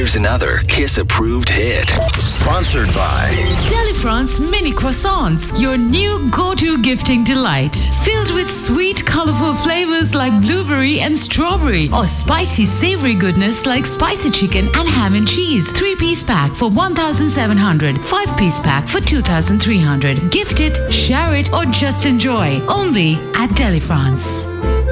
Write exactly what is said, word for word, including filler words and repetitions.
Here's another Kiss-approved hit. Sponsored by Delifrance Mini Croissants, your new go-to gifting delight. Filled with sweet, colorful flavors like blueberry and strawberry, or spicy, savory goodness like spicy chicken and ham and cheese. Three-piece pack for one thousand seven hundred dollars. Five-piece pack for two thousand three hundred dollars. Gift it, share it, or just enjoy. Only at Delifrance.